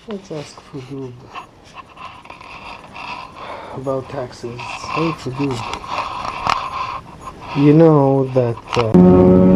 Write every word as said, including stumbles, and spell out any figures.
Let's ask Fudub about taxes. Hey Fudub, you know that uh,